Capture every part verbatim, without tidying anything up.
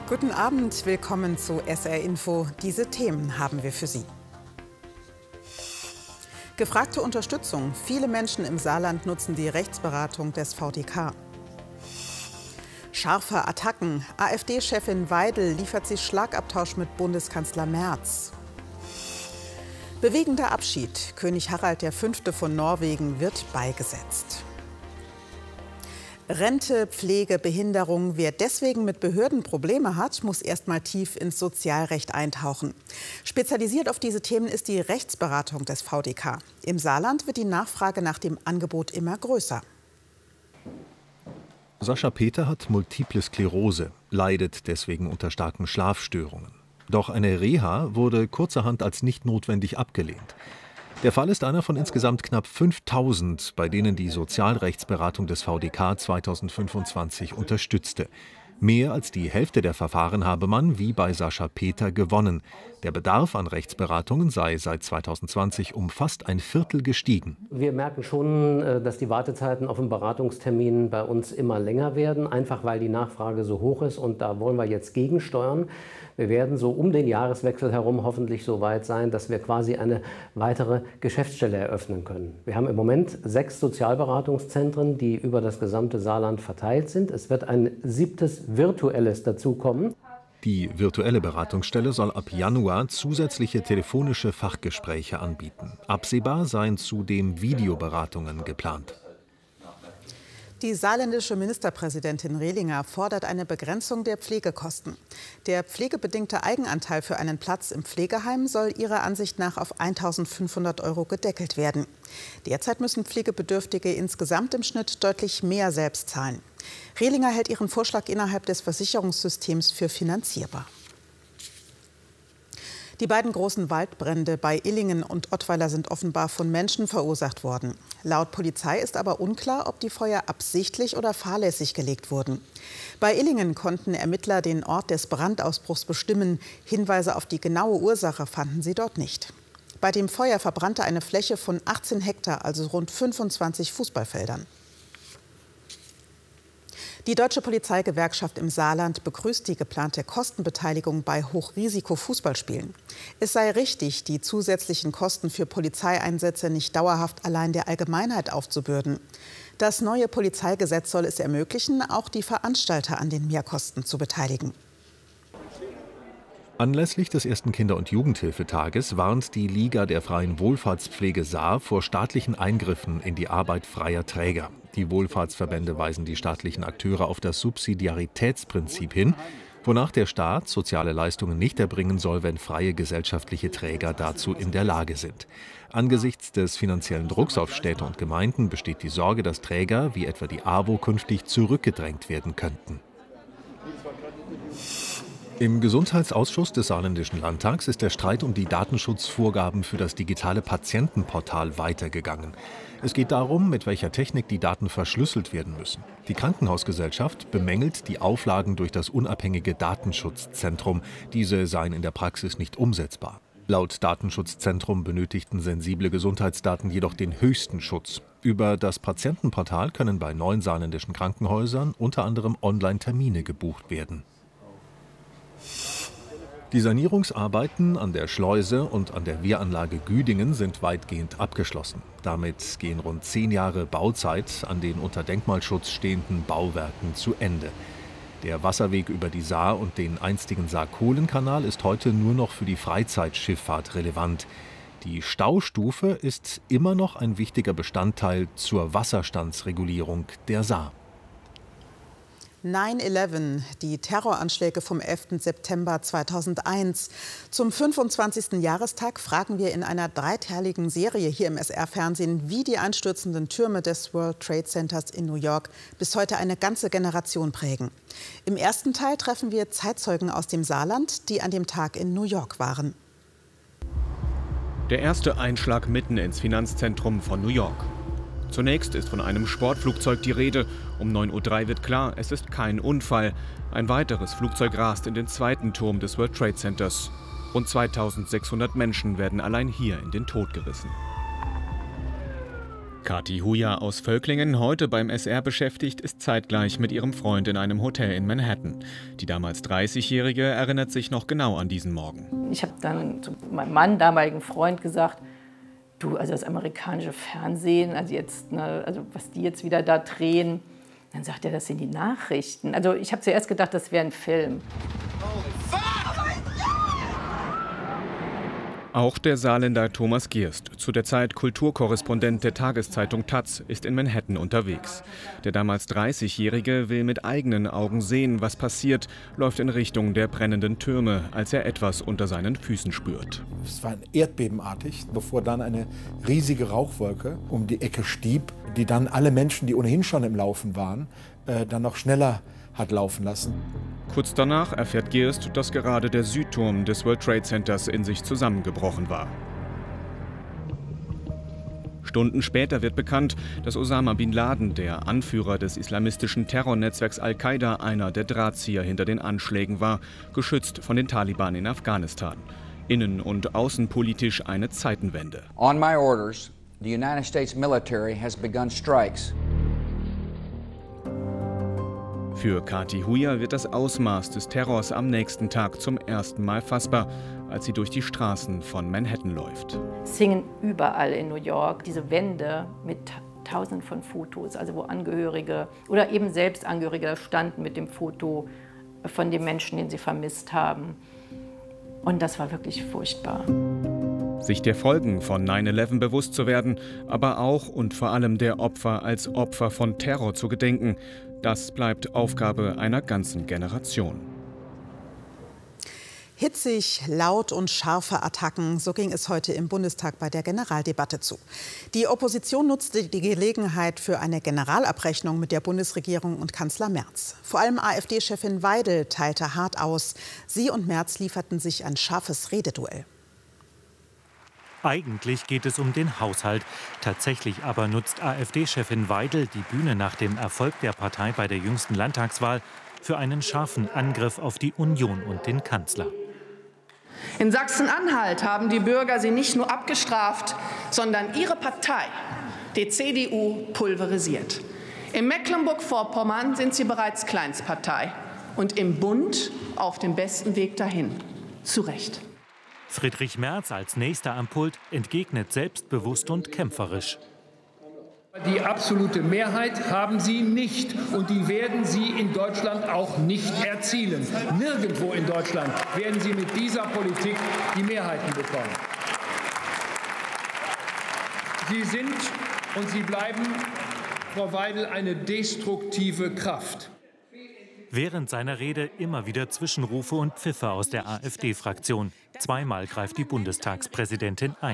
Guten Abend, willkommen zu S R Info. Diese Themen haben wir für Sie. Gefragte Unterstützung. Viele Menschen im Saarland nutzen die Rechtsberatung des V D K. Scharfe Attacken. AfD-Chefin Weidel liefert sich Schlagabtausch mit Bundeskanzler Merz. Bewegender Abschied. König Harald der Fünfte von Norwegen wird beigesetzt. Rente, Pflege, Behinderung. Wer deswegen mit Behörden Probleme hat, muss erst mal tief ins Sozialrecht eintauchen. Spezialisiert auf diese Themen ist die Rechtsberatung des V D K. Im Saarland wird die Nachfrage nach dem Angebot immer größer. Sascha Peter hat Multiple Sklerose, leidet deswegen unter starken Schlafstörungen. Doch eine Reha wurde kurzerhand als nicht notwendig abgelehnt. Der Fall ist einer von insgesamt knapp fünftausend, bei denen die Sozialrechtsberatung des V D K zweitausendfünfundzwanzig unterstützte. Mehr als die Hälfte der Verfahren habe man, wie bei Sascha Peter, gewonnen. Der Bedarf an Rechtsberatungen sei seit zweitausendzwanzig um fast ein Viertel gestiegen. Wir merken schon, dass die Wartezeiten auf einen Beratungstermin bei uns immer länger werden, einfach weil die Nachfrage so hoch ist, und da wollen wir jetzt gegensteuern. Wir werden so um den Jahreswechsel herum hoffentlich so weit sein, dass wir quasi eine weitere Geschäftsstelle eröffnen können. Wir haben im Moment sechs Sozialberatungszentren, die über das gesamte Saarland verteilt sind. Es wird ein siebtes virtuelles dazukommen. Die virtuelle Beratungsstelle soll ab Januar zusätzliche telefonische Fachgespräche anbieten. Absehbar seien zudem Videoberatungen geplant. Die saarländische Ministerpräsidentin Rehlinger fordert eine Begrenzung der Pflegekosten. Der pflegebedingte Eigenanteil für einen Platz im Pflegeheim soll ihrer Ansicht nach auf eintausendfünfhundert Euro gedeckelt werden. Derzeit müssen Pflegebedürftige insgesamt im Schnitt deutlich mehr selbst zahlen. Rehlinger hält ihren Vorschlag innerhalb des Versicherungssystems für finanzierbar. Die beiden großen Waldbrände bei Illingen und Ottweiler sind offenbar von Menschen verursacht worden. Laut Polizei ist aber unklar, ob die Feuer absichtlich oder fahrlässig gelegt wurden. Bei Illingen konnten Ermittler den Ort des Brandausbruchs bestimmen. Hinweise auf die genaue Ursache fanden sie dort nicht. Bei dem Feuer verbrannte eine Fläche von achtzehn Hektar, also rund fünfundzwanzig Fußballfeldern. Die Deutsche Polizeigewerkschaft im Saarland begrüßt die geplante Kostenbeteiligung bei Hochrisiko-Fußballspielen. Es sei richtig, die zusätzlichen Kosten für Polizeieinsätze nicht dauerhaft allein der Allgemeinheit aufzubürden. Das neue Polizeigesetz soll es ermöglichen, auch die Veranstalter an den Mehrkosten zu beteiligen. Anlässlich des ersten Kinder- und Jugendhilfetages warnt die Liga der Freien Wohlfahrtspflege Saar vor staatlichen Eingriffen in die Arbeit freier Träger. Die Wohlfahrtsverbände weisen die staatlichen Akteure auf das Subsidiaritätsprinzip hin, wonach der Staat soziale Leistungen nicht erbringen soll, wenn freie gesellschaftliche Träger dazu in der Lage sind. Angesichts des finanziellen Drucks auf Städte und Gemeinden besteht die Sorge, dass Träger wie etwa die AWO künftig zurückgedrängt werden könnten. Im Gesundheitsausschuss des Saarländischen Landtags ist der Streit um die Datenschutzvorgaben für das digitale Patientenportal weitergegangen. Es geht darum, mit welcher Technik die Daten verschlüsselt werden müssen. Die Krankenhausgesellschaft bemängelt die Auflagen durch das unabhängige Datenschutzzentrum. Diese seien in der Praxis nicht umsetzbar. Laut Datenschutzzentrum benötigten sensible Gesundheitsdaten jedoch den höchsten Schutz. Über das Patientenportal können bei neun saarländischen Krankenhäusern unter anderem Online-Termine gebucht werden. Die Sanierungsarbeiten an der Schleuse und an der Wehranlage Güdingen sind weitgehend abgeschlossen. Damit gehen rund zehn Jahre Bauzeit an den unter Denkmalschutz stehenden Bauwerken zu Ende. Der Wasserweg über die Saar und den einstigen Saar-Kohlen-Kanal ist heute nur noch für die Freizeitschifffahrt relevant. Die Staustufe ist immer noch ein wichtiger Bestandteil zur Wasserstandsregulierung der Saar. neun elf, die Terroranschläge vom elften September zweitausendeins. Zum fünfundzwanzigsten Jahrestag fragen wir in einer dreiteiligen Serie hier im S R-Fernsehen, wie die einstürzenden Türme des World Trade Centers in New York bis heute eine ganze Generation prägen. Im ersten Teil treffen wir Zeitzeugen aus dem Saarland, die an dem Tag in New York waren. Der erste Einschlag mitten ins Finanzzentrum von New York. Zunächst ist von einem Sportflugzeug die Rede. Um neun Uhr drei wird klar, es ist kein Unfall. Ein weiteres Flugzeug rast in den zweiten Turm des World Trade Centers. Rund zweitausendsechshundert Menschen werden allein hier in den Tod gerissen. Kathi Huja aus Völklingen, heute beim S R beschäftigt, ist zeitgleich mit ihrem Freund in einem Hotel in Manhattan. Die damals dreißigjährige erinnert sich noch genau an diesen Morgen. Ich habe dann zu meinem Mann, damaligen Freund, gesagt, du, also das amerikanische Fernsehen, also jetzt, ne, also was die jetzt wieder da drehen, dann sagt er, das sind die Nachrichten. Also ich habe zuerst gedacht, das wäre ein Film. Auch der Saarländer Thomas Gierst, zu der Zeit Kulturkorrespondent der Tageszeitung Taz, ist in Manhattan unterwegs. Der damals dreißigjährige will mit eigenen Augen sehen, was passiert, läuft in Richtung der brennenden Türme, als er etwas unter seinen Füßen spürt. Es war erdbebenartig, bevor dann eine riesige Rauchwolke um die Ecke stieb, die dann alle Menschen, die ohnehin schon im Laufen waren, äh, dann noch schneller hat laufen lassen. Kurz danach erfährt Gierst, dass gerade der Südturm des World Trade Centers in sich zusammengebrochen war. Stunden später wird bekannt, dass Osama bin Laden, der Anführer des islamistischen Terrornetzwerks Al-Qaida, einer der Drahtzieher hinter den Anschlägen war, geschützt von den Taliban in Afghanistan. Innen- und außenpolitisch eine Zeitenwende. On my orders, the United States military has begun strikes. Für Kathi Huja wird das Ausmaß des Terrors am nächsten Tag zum ersten Mal fassbar, als sie durch die Straßen von Manhattan läuft. Es hingen überall in New York diese Wände mit tausenden von Fotos, also wo Angehörige oder eben selbst Angehörige standen mit dem Foto von dem Menschen, den sie vermisst haben. Und das war wirklich furchtbar. Sich der Folgen von neun elf bewusst zu werden, aber auch und vor allem der Opfer als Opfer von Terror zu gedenken, das bleibt Aufgabe einer ganzen Generation. Hitzig, laut und scharfe Attacken, so ging es heute im Bundestag bei der Generaldebatte zu. Die Opposition nutzte die Gelegenheit für eine Generalabrechnung mit der Bundesregierung und Kanzler Merz. Vor allem AfD-Chefin Weidel teilte hart aus. Sie und Merz lieferten sich ein scharfes Rededuell. Eigentlich geht es um den Haushalt. Tatsächlich aber nutzt AfD-Chefin Weidel die Bühne nach dem Erfolg der Partei bei der jüngsten Landtagswahl für einen scharfen Angriff auf die Union und den Kanzler. In Sachsen-Anhalt haben die Bürger sie nicht nur abgestraft, sondern ihre Partei, die C D U, pulverisiert. In Mecklenburg-Vorpommern sind sie bereits Kleinstpartei und im Bund auf dem besten Weg dahin. Zu Recht. Friedrich Merz als nächster am Pult entgegnet selbstbewusst und kämpferisch. Die absolute Mehrheit haben sie nicht und die werden sie in Deutschland auch nicht erzielen. Nirgendwo in Deutschland werden sie mit dieser Politik die Mehrheiten bekommen. Sie sind und sie bleiben, Frau Weidel, eine destruktive Kraft. Während seiner Rede immer wieder Zwischenrufe und Pfiffe aus der AfD-Fraktion. Zweimal greift die Bundestagspräsidentin ein.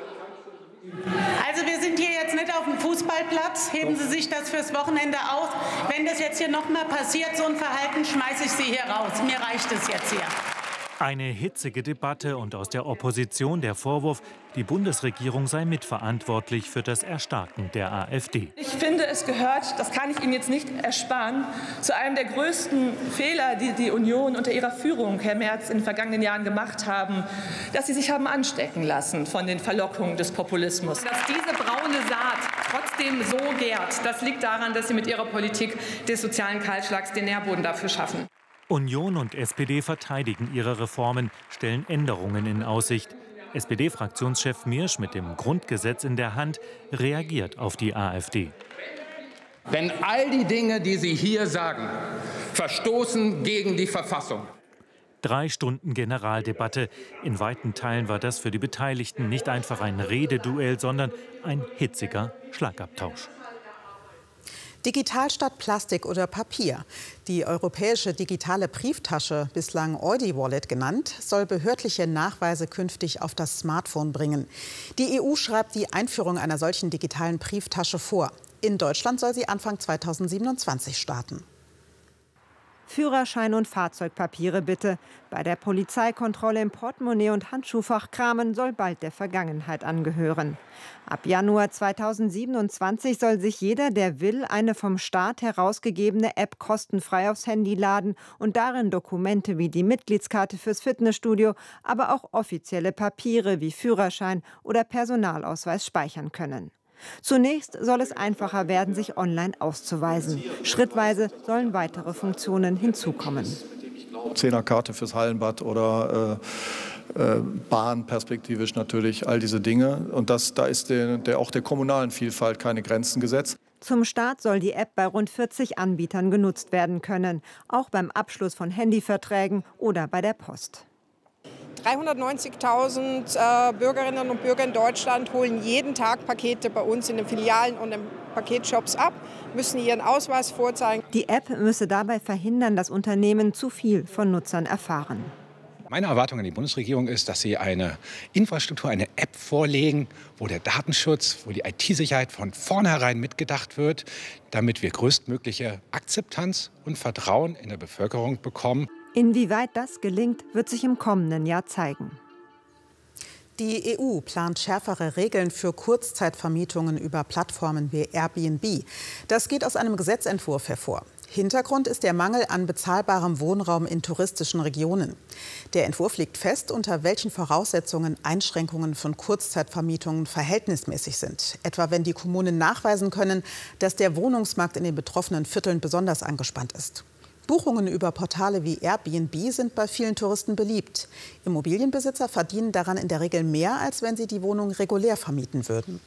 Also wir sind hier jetzt nicht auf dem Fußballplatz. Heben Sie sich das fürs Wochenende auf. Wenn das jetzt hier noch mal passiert, so ein Verhalten, schmeiße ich Sie hier raus. Mir reicht es jetzt hier. Eine hitzige Debatte und aus der Opposition der Vorwurf, die Bundesregierung sei mitverantwortlich für das Erstarken der AfD. Ich finde, es gehört, das kann ich Ihnen jetzt nicht ersparen, zu einem der größten Fehler, die die Union unter ihrer Führung, Herr Merz, in den vergangenen Jahren gemacht haben, dass sie sich haben anstecken lassen von den Verlockungen des Populismus. Dass diese braune Saat trotzdem so gärt, das liegt daran, dass Sie mit Ihrer Politik des sozialen Kahlschlags den Nährboden dafür schaffen. Union und S P D verteidigen ihre Reformen, stellen Änderungen in Aussicht. S P D-Fraktionschef Miersch mit dem Grundgesetz in der Hand reagiert auf die AfD. Denn all die Dinge, die Sie hier sagen, verstoßen gegen die Verfassung. Drei Stunden Generaldebatte. In weiten Teilen war das für die Beteiligten nicht einfach ein Rededuell, sondern ein hitziger Schlagabtausch. Digital statt Plastik oder Papier. Die europäische digitale Brieftasche, bislang Eudi-Wallet genannt, soll behördliche Nachweise künftig auf das Smartphone bringen. Die E U schreibt die Einführung einer solchen digitalen Brieftasche vor. In Deutschland soll sie Anfang zweitausendsiebenundzwanzig starten. Führerschein und Fahrzeugpapiere bitte. Bei der Polizeikontrolle im Portemonnaie und Handschuhfach kramen soll bald der Vergangenheit angehören. Ab Januar zweitausendsiebenundzwanzig soll sich jeder, der will, eine vom Staat herausgegebene App kostenfrei aufs Handy laden und darin Dokumente wie die Mitgliedskarte fürs Fitnessstudio, aber auch offizielle Papiere wie Führerschein oder Personalausweis speichern können. Zunächst soll es einfacher werden, sich online auszuweisen. Schrittweise sollen weitere Funktionen hinzukommen. Zehnerkarte fürs Hallenbad oder äh, äh, Bahn perspektivisch natürlich, all diese Dinge. Und das, da ist der, der, auch der kommunalen Vielfalt keine Grenzen gesetzt. Zum Start soll die App bei rund vierzig Anbietern genutzt werden können, auch beim Abschluss von Handyverträgen oder bei der Post. dreihundertneunzigtausend äh, Bürgerinnen und Bürger in Deutschland holen jeden Tag Pakete bei uns in den Filialen und in Paketshops ab, müssen ihren Ausweis vorzeigen. Die App müsse dabei verhindern, dass Unternehmen zu viel von Nutzern erfahren. Meine Erwartung an die Bundesregierung ist, dass sie eine Infrastruktur, eine App vorlegen, wo der Datenschutz, wo die I T-Sicherheit von vornherein mitgedacht wird, damit wir größtmögliche Akzeptanz und Vertrauen in der Bevölkerung bekommen. Inwieweit das gelingt, wird sich im kommenden Jahr zeigen. Die E U plant schärfere Regeln für Kurzzeitvermietungen über Plattformen wie Airbnb. Das geht aus einem Gesetzentwurf hervor. Hintergrund ist der Mangel an bezahlbarem Wohnraum in touristischen Regionen. Der Entwurf legt fest, unter welchen Voraussetzungen Einschränkungen von Kurzzeitvermietungen verhältnismäßig sind. Etwa wenn die Kommunen nachweisen können, dass der Wohnungsmarkt in den betroffenen Vierteln besonders angespannt ist. Buchungen über Portale wie Airbnb sind bei vielen Touristen beliebt. Immobilienbesitzer verdienen daran in der Regel mehr, als wenn sie die Wohnung regulär vermieten würden.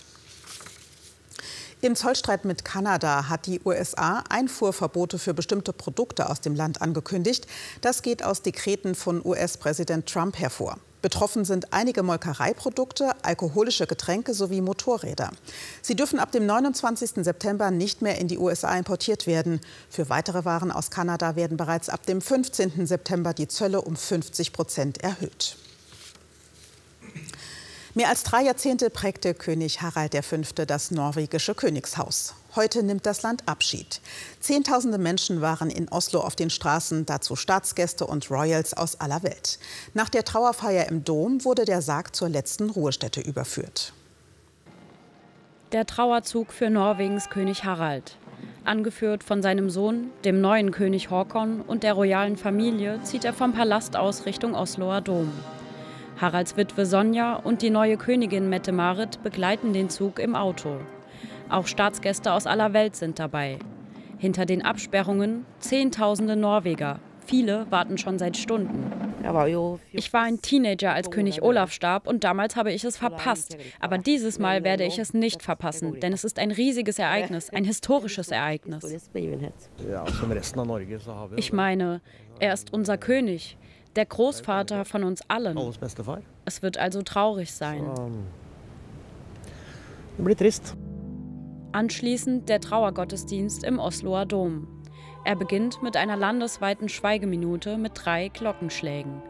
Im Zollstreit mit Kanada hat die U S A Einfuhrverbote für bestimmte Produkte aus dem Land angekündigt. Das geht aus Dekreten von U S-Präsident Trump hervor. Betroffen sind einige Molkereiprodukte, alkoholische Getränke sowie Motorräder. Sie dürfen ab dem neunundzwanzigsten September nicht mehr in die U S A importiert werden. Für weitere Waren aus Kanada werden bereits ab dem fünfzehnten September die Zölle um fünfzig Prozent erhöht. Mehr als drei Jahrzehnte prägte König Harald der Fünfte das norwegische Königshaus. Heute nimmt das Land Abschied. Zehntausende Menschen waren in Oslo auf den Straßen, dazu Staatsgäste und Royals aus aller Welt. Nach der Trauerfeier im Dom wurde der Sarg zur letzten Ruhestätte überführt. Der Trauerzug für Norwegens König Harald. Angeführt von seinem Sohn, dem neuen König Håkon und der royalen Familie, zieht er vom Palast aus Richtung Osloer Dom. Haralds Witwe Sonja und die neue Königin Mette-Marit begleiten den Zug im Auto. Auch Staatsgäste aus aller Welt sind dabei. Hinter den Absperrungen Zehntausende Norweger. Viele warten schon seit Stunden. Ich war ein Teenager, als König Olaf starb, und damals habe ich es verpasst. Aber dieses Mal werde ich es nicht verpassen, denn es ist ein riesiges Ereignis, ein historisches Ereignis. Ich meine, er ist unser König. Der Großvater von uns allen. Es wird also traurig sein. Anschließend der Trauergottesdienst im Osloer Dom. Er beginnt mit einer landesweiten Schweigeminute mit drei Glockenschlägen.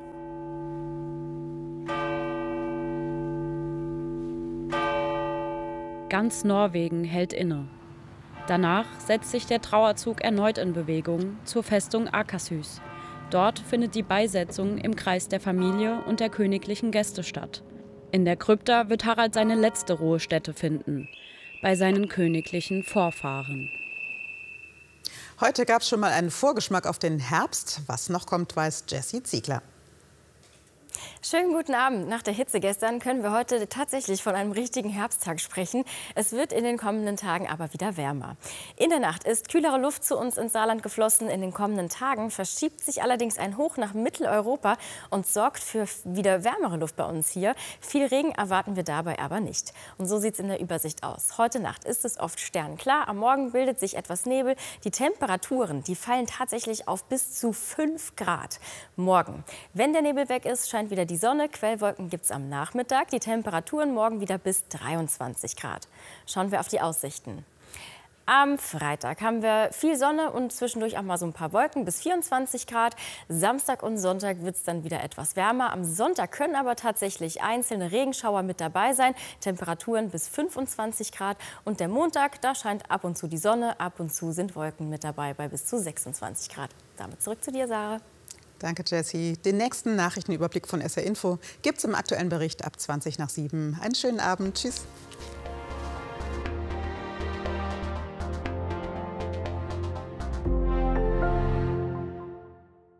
Ganz Norwegen hält inne. Danach setzt sich der Trauerzug erneut in Bewegung zur Festung Akershus. Dort findet die Beisetzung im Kreis der Familie und der königlichen Gäste statt. In der Krypta wird Harald seine letzte Ruhestätte finden, bei seinen königlichen Vorfahren. Heute gab es schon mal einen Vorgeschmack auf den Herbst. Was noch kommt, weiß Jessie Ziegler. Schönen guten Abend. Nach der Hitze gestern können wir heute tatsächlich von einem richtigen Herbsttag sprechen. Es wird in den kommenden Tagen aber wieder wärmer. In der Nacht ist kühlere Luft zu uns ins Saarland geflossen. In den kommenden Tagen verschiebt sich allerdings ein Hoch nach Mitteleuropa und sorgt für wieder wärmere Luft bei uns hier. Viel Regen erwarten wir dabei aber nicht. Und so sieht es in der Übersicht aus. Heute Nacht ist es oft sternklar. Am Morgen bildet sich etwas Nebel. Die Temperaturen, die fallen tatsächlich auf bis zu fünf Grad. Morgen, wenn der Nebel weg ist, scheint wieder die Sonne. Quellwolken gibt es am Nachmittag. Die Temperaturen morgen wieder bis dreiundzwanzig Grad. Schauen wir auf die Aussichten. Am Freitag haben wir viel Sonne und zwischendurch auch mal so ein paar Wolken bis vierundzwanzig Grad. Samstag und Sonntag wird es dann wieder etwas wärmer. Am Sonntag können aber tatsächlich einzelne Regenschauer mit dabei sein. Temperaturen bis fünfundzwanzig Grad. Und der Montag, da scheint ab und zu die Sonne, ab und zu sind Wolken mit dabei bei bis zu sechsundzwanzig Grad. Damit zurück zu dir, Sarah. Danke, Jessie. Den nächsten Nachrichtenüberblick von S R Info gibt es im aktuellen Bericht ab zwanzig nach sieben. Einen schönen Abend. Tschüss.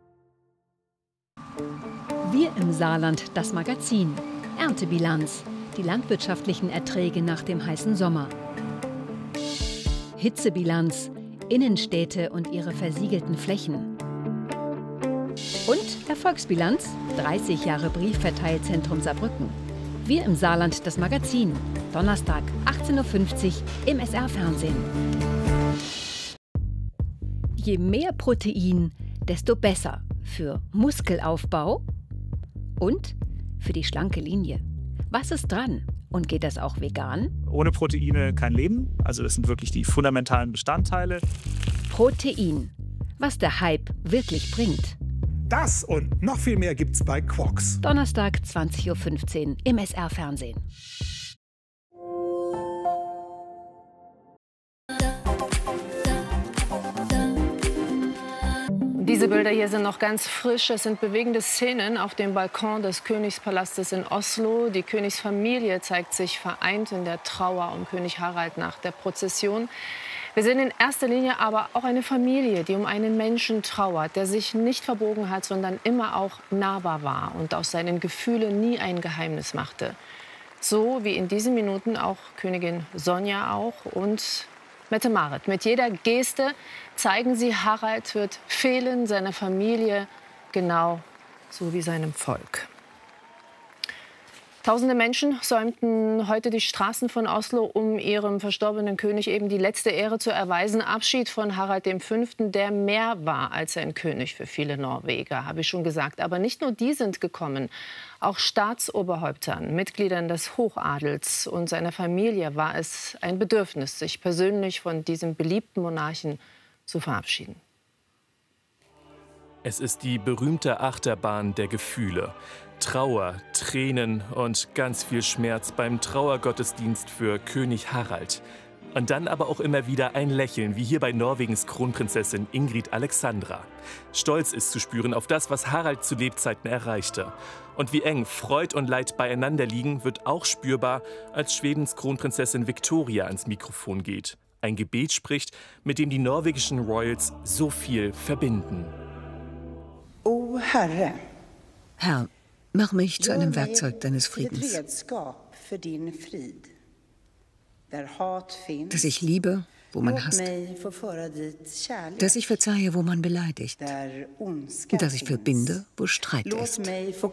Wir im Saarland, das Magazin. Erntebilanz. die landwirtschaftlichen Erträge nach dem heißen Sommer. Hitzebilanz, Innenstädte und ihre versiegelten Flächen. Und Erfolgsbilanz, dreißig Jahre Briefverteilzentrum Saarbrücken. Wir im Saarland, das Magazin. Donnerstag, achtzehn Uhr fünfzig im S R-Fernsehen. Je mehr Protein, desto besser für Muskelaufbau und für die schlanke Linie. Was ist dran? Und geht das auch vegan? Ohne Proteine kein Leben. Also das sind wirklich die fundamentalen Bestandteile. Protein. Was der Hype wirklich bringt. Das und noch viel mehr gibt's bei Quox. Donnerstag, zwanzig Uhr fünfzehn im S R-Fernsehen. Diese Bilder hier sind noch ganz frisch. Es sind bewegende Szenen auf dem Balkon des Königspalastes in Oslo. Die Königsfamilie zeigt sich vereint in der Trauer um König Harald nach der Prozession. Wir sehen in erster Linie aber auch eine Familie, die um einen Menschen trauert, der sich nicht verbogen hat, sondern immer auch nahbar war und aus seinen Gefühlen nie ein Geheimnis machte. So wie in diesen Minuten auch Königin Sonja auch und Mette-Marit. Mit jeder Geste zeigen sie, Harald wird fehlen, seiner Familie, genau so wie seinem Volk. Tausende Menschen säumten heute die Straßen von Oslo, um ihrem verstorbenen König eben die letzte Ehre zu erweisen. Abschied von Harald der Fünfte, der mehr war als ein König für viele Norweger, habe ich schon gesagt. Aber nicht nur die sind gekommen. Auch Staatsoberhäuptern, Mitgliedern des Hochadels und seiner Familie war es ein Bedürfnis, sich persönlich von diesem beliebten Monarchen zu verabschieden. Es ist die berühmte Achterbahn der Gefühle. Trauer, Tränen und ganz viel Schmerz beim Trauergottesdienst für König Harald. Und dann aber auch immer wieder ein Lächeln, wie hier bei Norwegens Kronprinzessin Ingrid Alexandra. Stolz ist zu spüren auf das, was Harald zu Lebzeiten erreichte. Und wie eng Freud und Leid beieinander liegen, wird auch spürbar, als Schwedens Kronprinzessin Victoria ans Mikrofon geht. Ein Gebet spricht, mit dem die norwegischen Royals so viel verbinden. O Herre, Herr, mach mich zu einem Werkzeug deines Friedens, dass ich liebe, wo man hasst, dass ich verzeihe, wo man beleidigt, dass ich verbinde, wo Streit ist.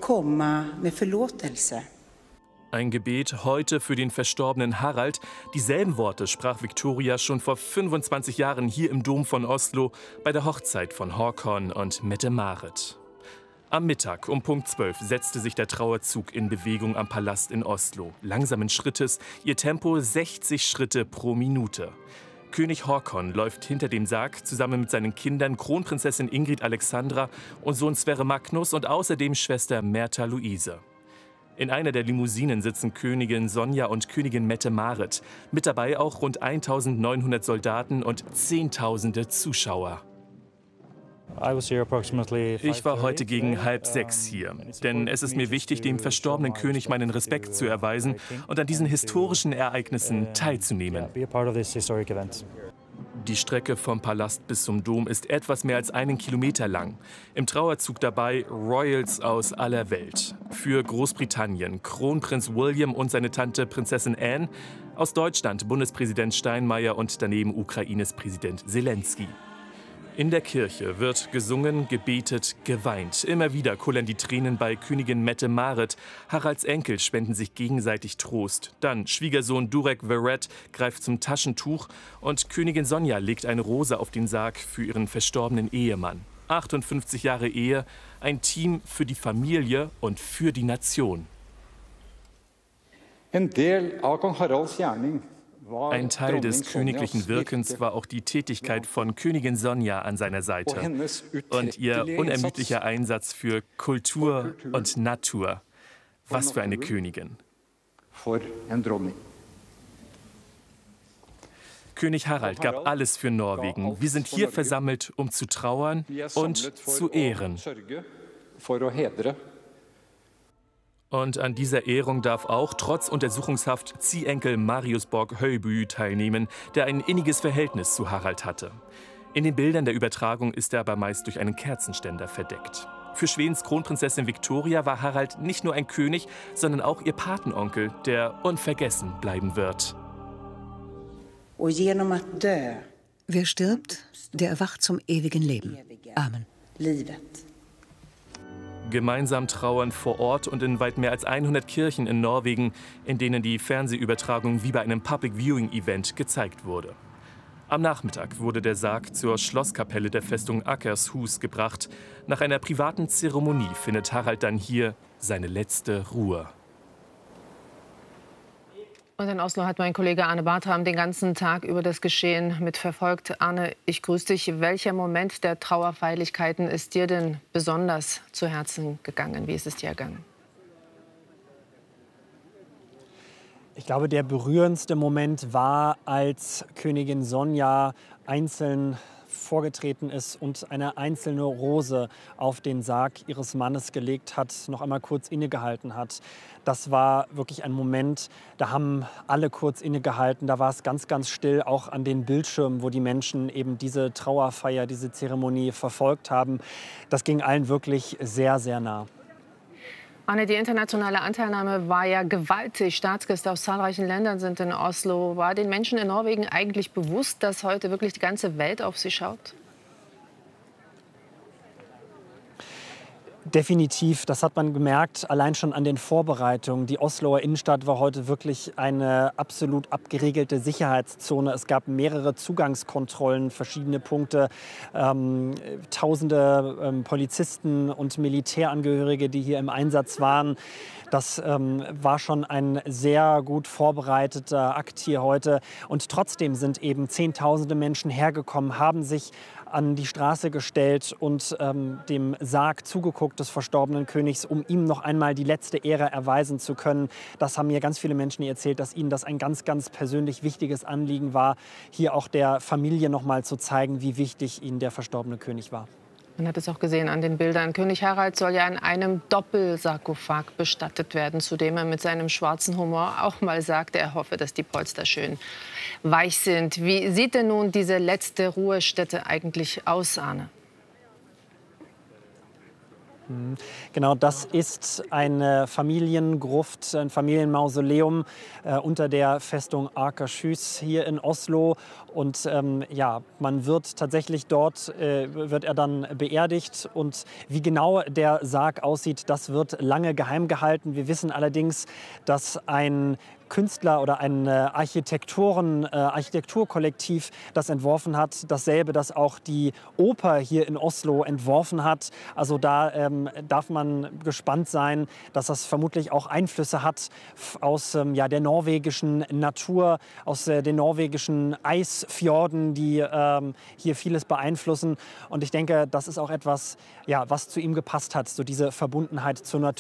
Ein Gebet heute für den verstorbenen Harald. Dieselben Worte sprach Victoria schon vor fünfundzwanzig Jahren hier im Dom von Oslo bei der Hochzeit von Håkon und Mette-Marit. Am Mittag um Punkt zwölf setzte sich der Trauerzug in Bewegung am Palast in Oslo. Langsamen Schrittes, ihr Tempo sechzig Schritte pro Minute. König Håkon läuft hinter dem Sarg zusammen mit seinen Kindern Kronprinzessin Ingrid Alexandra und Sohn Sverre Magnus und außerdem Schwester Märtha Louise. In einer der Limousinen sitzen Königin Sonja und Königin Mette-Marit. Mit dabei auch rund eintausendneunhundert Soldaten und Zehntausende Zuschauer. Ich war heute gegen halb sechs hier, denn es ist mir wichtig, dem verstorbenen König meinen Respekt zu erweisen und an diesen historischen Ereignissen teilzunehmen. Die Strecke vom Palast bis zum Dom ist etwas mehr als einen Kilometer lang. Im Trauerzug dabei Royals aus aller Welt. Für Großbritannien Kronprinz William und seine Tante Prinzessin Anne, aus Deutschland Bundespräsident Steinmeier und daneben Ukraines Präsident Zelensky. In der Kirche wird gesungen, gebetet, geweint. Immer wieder kullern die Tränen bei Königin Mette-Marit. Haralds Enkel spenden sich gegenseitig Trost. Dann Schwiegersohn Durek Verrett greift zum Taschentuch und Königin Sonja legt eine Rose auf den Sarg für ihren verstorbenen Ehemann. achtundfünfzig Jahre Ehe, ein Team für die Familie und für die Nation. En del av kong Haralds gjerning. Ein Teil des königlichen Wirkens war auch die Tätigkeit von Königin Sonja an seiner Seite und ihr unermüdlicher Einsatz für Kultur und Natur. Was für eine Königin. König Harald gab alles für Norwegen. Wir sind hier versammelt, um zu trauern und zu ehren. Und an dieser Ehrung darf auch trotz Untersuchungshaft Ziehenkel Marius Borg Høibø teilnehmen, der ein inniges Verhältnis zu Harald hatte. In den Bildern der Übertragung ist er aber meist durch einen Kerzenständer verdeckt. Für Schwedens Kronprinzessin Victoria war Harald nicht nur ein König, sondern auch ihr Patenonkel, der unvergessen bleiben wird. Wer stirbt, der erwacht zum ewigen Leben. Amen. Gemeinsam trauern vor Ort und in weit mehr als hundert Kirchen in Norwegen, in denen die Fernsehübertragung wie bei einem Public Viewing Event gezeigt wurde. Am Nachmittag wurde der Sarg zur Schlosskapelle der Festung Akershus gebracht. Nach einer privaten Zeremonie findet Harald dann hier seine letzte Ruhe. Und in Oslo hat mein Kollege Arne Bartram den ganzen Tag über das Geschehen mitverfolgt. Arne, ich grüße dich. Welcher Moment der Trauerfeierlichkeiten ist dir denn besonders zu Herzen gegangen? Wie ist es dir ergangen? Ich glaube, der berührendste Moment war, als Königin Sonja einzeln vorgetreten ist und eine einzelne Rose auf den Sarg ihres Mannes gelegt hat, noch einmal kurz innegehalten hat. Das war wirklich ein Moment, da haben alle kurz innegehalten. Da war es ganz, ganz still, auch an den Bildschirmen, wo die Menschen eben diese Trauerfeier, diese Zeremonie verfolgt haben. Das ging allen wirklich sehr, sehr nah. Anne, die internationale Anteilnahme war ja gewaltig. Staatsgäste aus zahlreichen Ländern sind in Oslo. War den Menschen in Norwegen eigentlich bewusst, dass heute wirklich die ganze Welt auf sie schaut? Definitiv, das hat man gemerkt, allein schon an den Vorbereitungen. Die Osloer Innenstadt war heute wirklich eine absolut abgeriegelte Sicherheitszone. Es gab mehrere Zugangskontrollen, verschiedene Punkte, ähm, tausende ähm, Polizisten und Militärangehörige, die hier im Einsatz waren. Das ähm, war schon ein sehr gut vorbereiteter Akt hier heute. Und trotzdem sind eben Zehntausende Menschen hergekommen, haben sich an die Straße gestellt und ähm, dem Sarg zugeguckt des verstorbenen Königs, um ihm noch einmal die letzte Ehre erweisen zu können. Das haben mir ganz viele Menschen erzählt, dass ihnen das ein ganz, ganz persönlich wichtiges Anliegen war, hier auch der Familie noch mal zu zeigen, wie wichtig ihnen der verstorbene König war. Man hat es auch gesehen an den Bildern. König Harald soll ja in einem Doppelsarkophag bestattet werden, zu dem er mit seinem schwarzen Humor auch mal sagte, er hoffe, dass die Polster schön weich sind. Wie sieht denn nun diese letzte Ruhestätte eigentlich aus, Arne? Genau, das ist eine Familiengruft, ein Familienmausoleum äh, unter der Festung Akershus hier in Oslo. Und ähm, ja, man wird tatsächlich dort, äh, wird er dann beerdigt. Und wie genau der Sarg aussieht, das wird lange geheim gehalten. Wir wissen allerdings, dass ein Künstler oder ein äh, Architektoren, äh, Architekturkollektiv das entworfen hat. Dasselbe, das auch die Oper hier in Oslo entworfen hat. Also da ähm, darf man gespannt sein, dass das vermutlich auch Einflüsse hat aus ähm, ja, der norwegischen Natur, aus äh, den norwegischen Eisfjorden, die ähm, hier vieles beeinflussen. Und ich denke, das ist auch etwas, ja, was zu ihm gepasst hat, so diese Verbundenheit zur Natur.